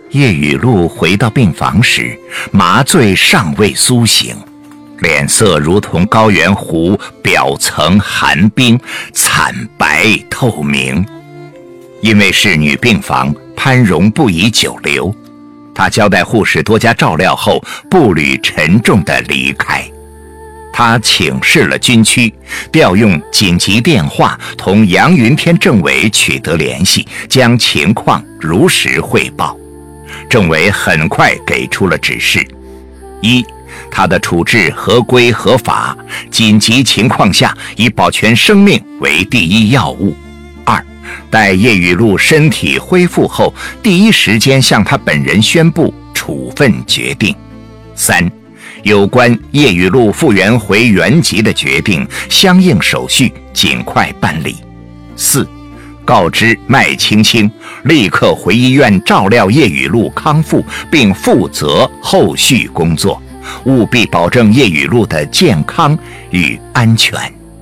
叶雨露回到病房时，麻醉尚未苏醒，脸色如同高原湖表层寒冰，惨白透明。因为是女病房，潘荣不宜久留，他交代护士多加照料后，步履沉重地离开。他请示了军区，调用紧急电话同杨云天政委取得联系，将情况如实汇报。政委很快给出了指示：一，他的处置合规合法，紧急情况下以保全生命为第一要务；二，待叶雨露身体恢复后，第一时间向他本人宣布处分决定；三，有关叶雨露复员回原籍的决定，相应手续尽快办理；四，告知麦青青立刻回医院照料叶雨露康复，并负责后续工作，务必保证叶雨露的健康与安全。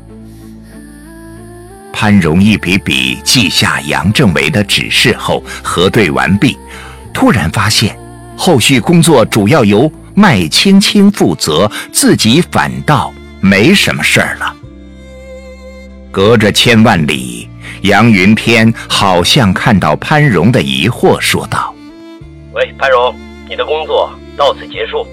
潘荣一笔笔记下杨政委的指示后，核对完毕，突然发现后续工作主要由麦青青负责，自己反倒没什么事儿了。隔着千万里，杨云天好像看到潘荣的疑惑，说道： 喂，潘荣，你的工作到此结束。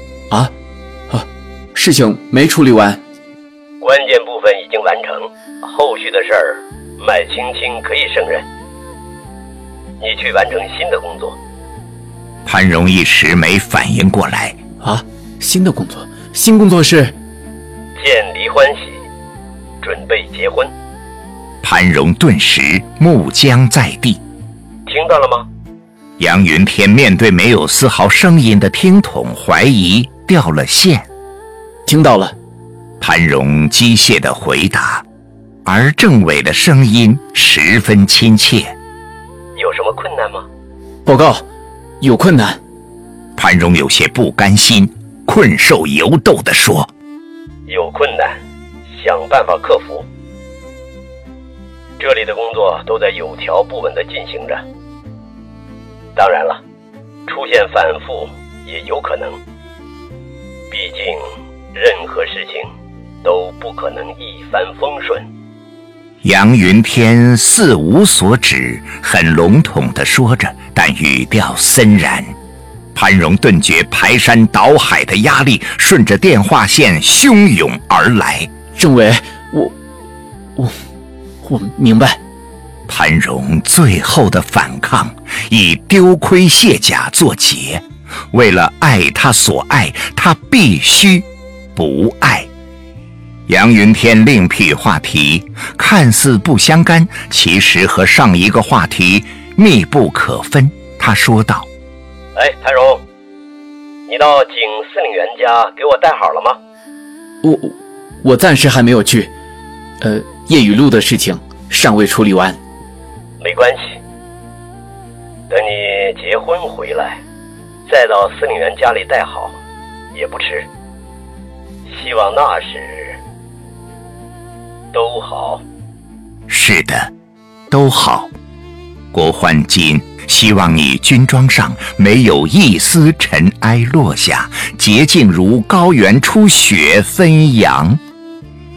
事情没处理完。 关键部分已经完成，后续的事儿麦青青可以胜任，你去完成新的工作。 潘荣一时没反应过来。 新的工作？新工作是？ 见离欢喜，准备结婚。 潘荣顿时木僵在地。 听到了吗？ 杨云天面对没有丝毫声音的听筒，怀疑掉了线。 听到了。 潘荣机械地回答，而政委的声音十分亲切。 有什么困难吗？ 报告，有困难。 潘荣有些不甘心，困兽犹斗地说： 有困难，想办法克服。这里的工作都在有条不紊地进行着，当然了，出现反复也有可能，毕竟任何事情都不可能一帆风顺。 杨云天似无所指，很笼统地说着，但语调森然。潘荣顿觉排山倒海的压力顺着电话线汹涌而来。 政委，我明白。 潘荣最后的反抗以丢盔卸甲作结，为了爱他所爱，他必须不爱。杨云天另辟话题，看似不相干，其实和上一个话题密不可分。他说道： 潘荣，你到警司令员家给我带好了吗？ 我暂时还没有去，叶雨露的事情尚未处理完。 没关系，等你结婚回来，再到司令员家里带好也不迟。希望那时都好。 是的，都好。郭焕金希望你军装上没有一丝尘埃落下，洁净如高原初雪纷扬。